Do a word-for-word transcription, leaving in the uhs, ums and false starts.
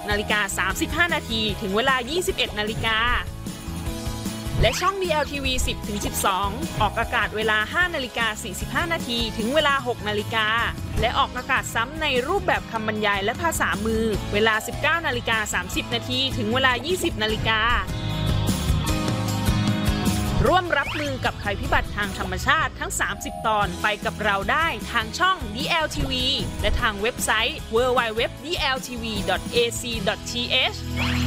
นาฬิกาสามสิบห้านาทีถึงเวลา ยี่สิบเอ็ดนาฬิกาและช่อง ดี แอล ที วี สิบถึงสิบสอง ออกอากาศเวลา ห้านาฬิกาสี่สิบห้านาทีถึงเวลา หกนาฬิกาและออกอากาศซ้ำในรูปแบบคำบรรยายและภาษามือเวลา สิบเก้านาฬิกาสามสิบนาทีถึงเวลา ยี่สิบนาฬิการ่วมรับมือกับภัยพิบัติทางธรรมชาติทั้งสามสิบตอนไปกับเราได้ทางช่อง ดี แอล ที วี และทางเว็บไซต์ ดับเบิลยู ดับเบิลยู ดับเบิลยู ดอท ดี แอล ที วี ดอท เอ ซี ดอท ที เอช